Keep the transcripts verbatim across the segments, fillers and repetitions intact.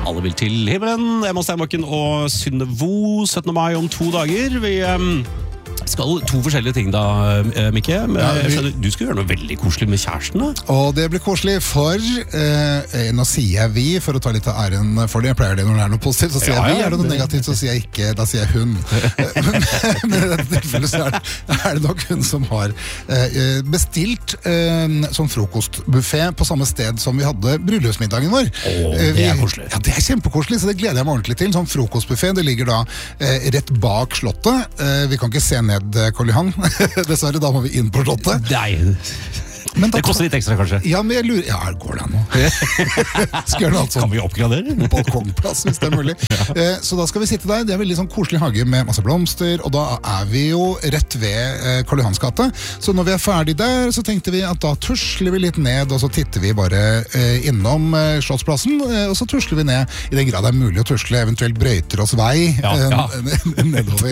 Alle vil til himmelen. Emma Steinbakken og Synne Vo, syttende mai om to dager. Vi um, skal to forskjellige ting da, Mikke. Men ja, vi... skjønner, du skal gjøre noe veldig koselig med kjæresten da? Og det blir koselig for, eh, nå sier jeg vi, for å ta litt av æren for det. Jeg pleier det når det er noe positivt, så sier ja, jeg vi. Er det noe negativt, så sier jeg ikke, da sier jeg hun. men, men i dette tilfellet så er det, er det nok hun som har eh, bestilt eh, sånn frokostbuffet på samme sted som vi hadde bryllupsmiddagen vår. Åh, det er koselig. Ja, det er kjempekoselig, så det gleder jeg meg ordentlig til. Sånn frokostbuffet, det ligger da eh, rett bak slottet. Eh, vi kan ikke se ned Karl Johan. Dessverre, da må vi inn på slottet. Nei, men det koster litt ekstra, kanskje? Ja, men jeg lurer... Ja, går det nå? Skal gjøre noe sånn. Kan vi oppgradere? Balkongplass, hvis det er mulig. Ja. Så da skal vi sitte der. Det er veldig sånn koselig hage med masse blomster, og da er vi jo rett ved Karl Johans gate. Så når vi er ferdig der, så tenkte vi at da tusler vi litt ned, og så titter vi bare innom Slottsplassen, og så tusler vi ned i den grad det er mulig å tusle, eventuelt brøyter oss vei ja, ja. nedover.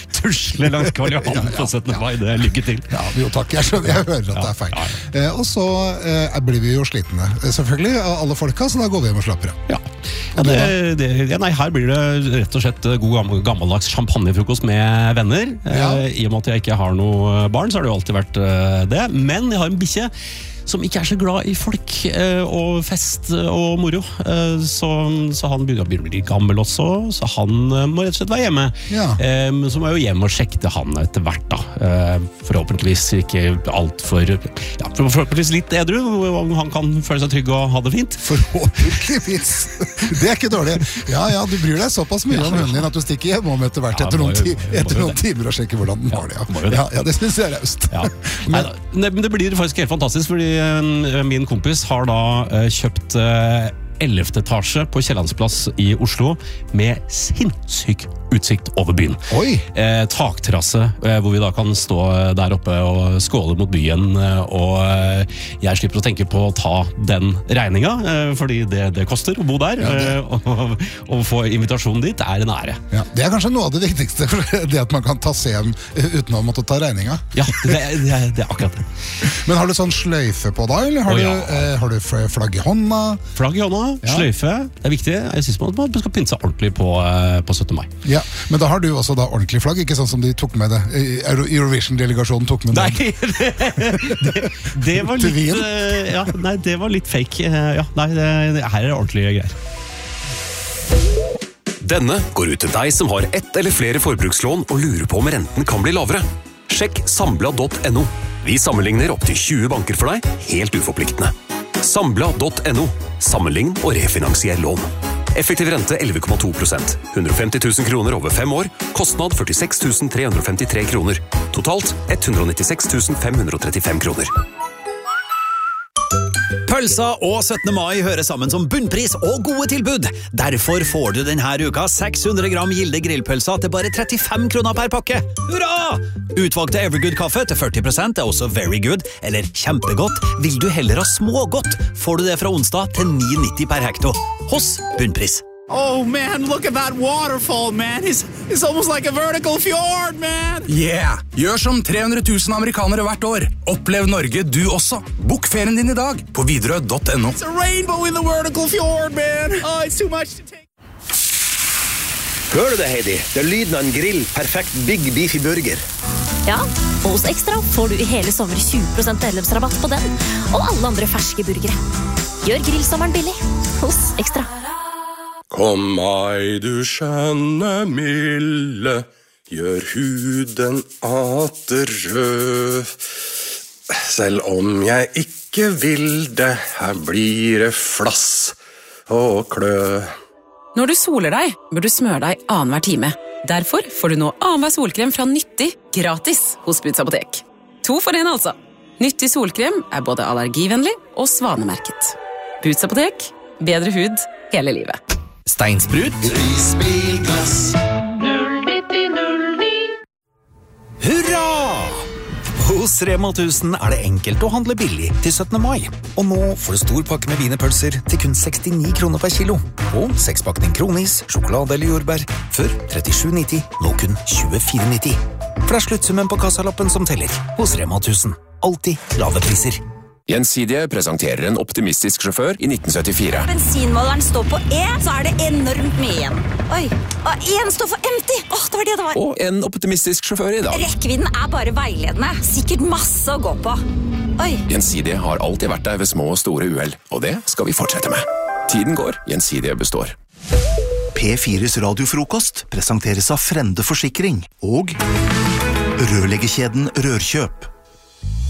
Tusle langs Karl Johan ja, ja, på syttende mai, det er lykke til. Ja, jo takk, jeg skjønner, jeg hører at ja, det er feil. Ja, ja. Eh, og så eh, blir vi jo slitne, selvfølgelig, av alle folka, så da går vi hjem og slapper av. Ja. Ja, det, det, ja, nei, her blir det rett og slett god gammeldags champagnefrokost med venner. Ja. Eh, I og med at jeg ikke har noe barn, så har det jo alltid vært eh, det. Men jeg har en bikkje som ikke er så glad i folk eh, og fest og moro. Eh, så, så han begynner å bli gammel også, så han eh, må rett og slett være hjemme. Ja. Eh, men så må jeg jo hjem og sjekke til han etter hvert da. Eh, forhåpentligvis ikke alt for, ja, forhåpentligvis litt edru, om han kan føle seg trygg og ha det fint. Forhåpentligvis. Det er ikke dårlig. Ja, ja, du bryr deg såpass mye ja, om hunden din at du stikker hjem om etter hvert etter, ja, noen, ti, etter noen timer og sjekker hvordan den har det. Ja, det. Ja, ja, det synes jeg er raust. Ja. men, men det blir faktisk helt fantastisk, fordi min kompis har da kjøpt ellevte etasje på Kiellandsplass i Oslo med sinnssyk utsikt over byen. Oi! Eh, takterrasse, eh, hvor vi da kan stå der oppe og skåle mot byen, eh, og eh, jeg slipper å tenke på å ta den regninga, eh, fordi det, det koster å bo der, ja, eh, og, og få invitasjonen dit er en ære. Ja, det er kanskje noe av det viktigste, det at man kan ta seg hjem uten å måtte ta regninga. Ja, det, det, det er akkurat det. Men har du sånn sløyfe på deg, eller har, oh, ja. du, eh, har du flagg i hånda? Flagg i hånda, ja. Sløyfe, det er viktig. Jeg synes man skal pynte seg ordentlig på, eh, på syttende mai. Ja. Men da har du også da ordentlig flagg, ikke sånn som de tok med det Eurovision-delegasjonen tok med det. Nei, det, det, det var litt uh, ja, nei, det var litt fake uh, ja, nei, det, det, her er det ordentlige greier. Denne går ut til deg som har ett eller flere forbrukslån og lurer på om renten kan bli lavere. Sjekk sambla punktum no. Vi sammenligner opp til tjue banker for deg, helt uforpliktende. Sambla punktum no. Sammenlign og refinansier lån. Effektiv rente elleve komma to prosent. hundre og femti tusen kroner over fem år. Kostnad førtiseks tusen tre hundre og femtitre kroner. Totalt ett hundre og nittiseks tusen fem hundre og trettifem kroner. Pølsa og syttende mai hører sammen som bunnpris og gode tilbud. Derfor får du denne uka seks hundre gram Gilde grillpølsa til bare trettifem kroner per pakke. Hurra! Utvalgte Evergood-kaffe til førti prosent er også very good, eller kjempegodt. Vil du heller ha smågodt, får du det fra onsdag til ni nitti per hekto. Hos Bunnpris. Oh man, look at that waterfall, man. It's, it's almost like a vertical fjord, man. Yeah! Gjør som tre hundre tusen amerikanere hvert år. Opplev Norge du også. Bok ferien din i dag på Widerøe punktum no. It's a rainbow in the vertical fjord, man. Oh, it's too much to take. Hører du det, Heidi? Det er lyden av en grill. Perfekt Big Beefy Burger. Ja, og hos Ekstra får du i hele sommer tjue prosent medlemsrabatt på den, og alle andre ferske burgere. Gjør grillsommeren billig hos Ekstra. Kom meg, du skjønne milde, gjør huden atter rød. Selv om jeg ikke vil det, her blir det flass og klø. Når du soler deg, bør du smøre deg annenhver time. Derfor får du nå annenhver solkrem fra Nyttig gratis hos Buds Apotek. To for en altså. Nyttig solkrem er både allergivennlig og svanemerket. Buds Apotek, bedre hud hele livet. Steinsprut. Risbilglass. null nitti null ni. Hurra! Hos Rema tusen er det enkelt å handle billig til syttende mai. Og nå får du stor pakke med wienerpølser til kun sekstini kroner per kilo. Og sekspakning kronis, sjokolade eller jordbær. Før trettisju nitti, nå kun tjuefire nitti. For det er sluttsummen på kassalappen som teller. Hos Rema tusen. Alltid lave priser. Gjensidige presenterer en optimistisk sjåfør i nitten syttifire. Bensinmåleren står på E, så er det enormt mye igjen. Oi, og en står for empty. Åh, det var det det var. Og en optimistisk sjåfør i dag. Rekkevidden er bare veiledende. Sikkert masse å gå på. Oi. Gjensidige har alltid vært der ved små og store uhell, og det skal vi fortsette med. Tiden går, Gjensidige består. P fires radiofrokost presenteres av Frende Forsikring og rørleggerkjeden Rørkjøp.